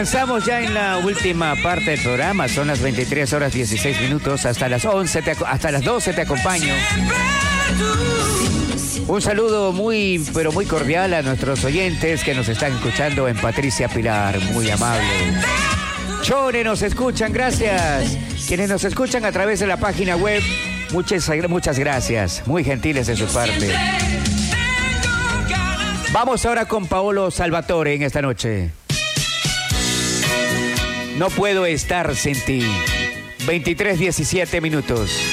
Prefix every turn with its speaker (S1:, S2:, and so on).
S1: Avanzamos ya en la última parte del programa. Son las 23 horas 16 minutos. Hasta las 11, hasta las 12 te acompaño. Un saludo muy, pero muy cordial a nuestros oyentes que nos están escuchando en Patricia Pilar. Muy amable. Chore, nos escuchan, gracias. Quienes nos escuchan a través de la página web, muchas gracias. Muy gentiles de su parte. Vamos ahora con Paolo Salvatore en esta noche. No puedo estar sin ti. 23:17 minutos.